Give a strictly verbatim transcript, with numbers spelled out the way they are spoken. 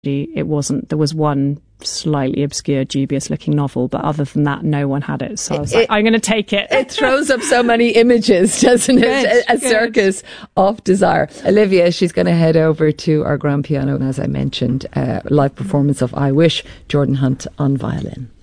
it wasn't, there was one slightly obscure, dubious looking novel, but other than that, no one had it. So I was it, like, I'm going to take it. It throws up so many images, doesn't it? Good, a, a good. circus of desire. Olivia, she's going to head over to our grand piano, and as I mentioned, uh, live performance of I Wish, Jordan Hunt on violin.